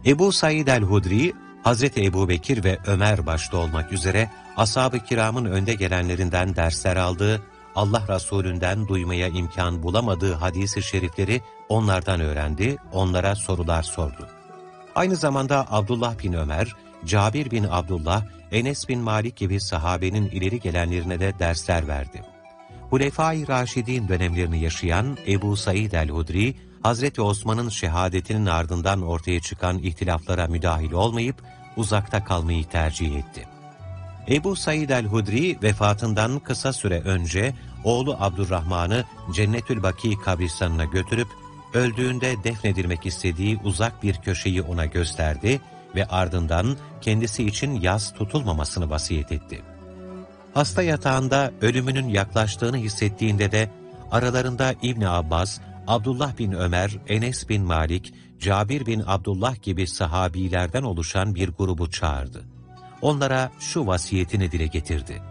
Ebu Said el-Hudri, Hazreti Ebubekir ve Ömer başta olmak üzere ashab-ı kiramın önde gelenlerinden dersler aldığı, Allah Resulünden duymaya imkan bulamadığı hadis-i şerifleri onlardan öğrendi, onlara sorular sordu. Aynı zamanda Abdullah bin Ömer, Cabir bin Abdullah, Enes bin Malik gibi sahabenin ileri gelenlerine de dersler verdi. Hulefai Raşidin dönemlerini yaşayan Ebu Said el-Hudri, Hazreti Osman'ın şehadetinin ardından ortaya çıkan ihtilaflara müdahil olmayıp uzakta kalmayı tercih etti. Ebu Said el-Hudri vefatından kısa süre önce oğlu Abdurrahman'ı Cennetül Baki kabristanına götürüp öldüğünde defnedilmek istediği uzak bir köşeyi ona gösterdi ve ardından kendisi için yas tutulmamasını vasiyet etti. Hasta yatağında ölümünün yaklaştığını hissettiğinde de aralarında İbn Abbas, Abdullah bin Ömer, Enes bin Malik, Cabir bin Abdullah gibi sahabilerden oluşan bir grubu çağırdı. Onlara şu vasiyetini dile getirdi.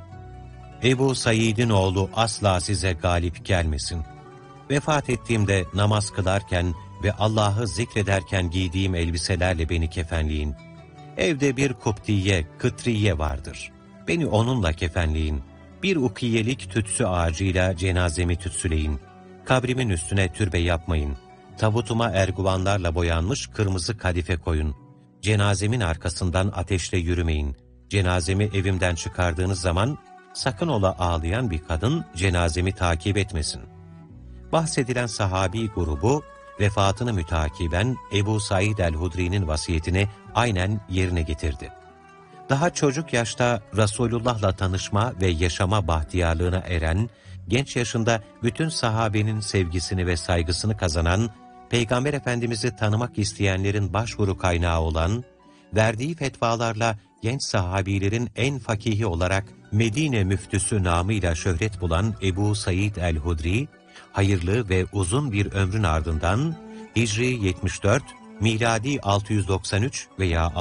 Ebu Said'in oğlu asla size galip gelmesin. Vefat ettiğimde namaz kılarken ve Allah'ı zikrederken giydiğim elbiselerle beni kefenleyin. Evde bir kuptiye, kıtriye vardır. Beni onunla kefenleyin. Bir ukiyelik tütsü ağacıyla cenazemi tütsüleyin. Kabrimin üstüne türbe yapmayın. Tabutuma erguvanlarla boyanmış kırmızı kadife koyun. Cenazemin arkasından ateşle yürümeyin. Cenazemi evimden çıkardığınız zaman sakın ola ağlayan bir kadın cenazemi takip etmesin. Bahsedilen sahabi grubu vefatını mütakiben Ebu Said el-Hudri'nin vasiyetini aynen yerine getirdi. Daha çocuk yaşta Resulullah'la tanışma ve yaşama bahtiyarlığına eren, genç yaşında bütün sahabenin sevgisini ve saygısını kazanan, Peygamber Efendimiz'i tanımak isteyenlerin başvuru kaynağı olan, verdiği fetvalarla genç sahabilerin en fakihi olarak Medine müftüsü namıyla şöhret bulan Ebu Said el-Hudri, hayırlı ve uzun bir ömrün ardından Hicri 74, miladi 693 veya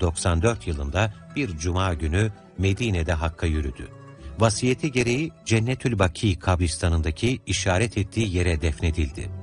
694 yılında bir cuma günü Medine'de Hakk'a yürüdü. Vasiyeti gereği Cennetül Baki kabristanındaki işaret ettiği yere defnedildi.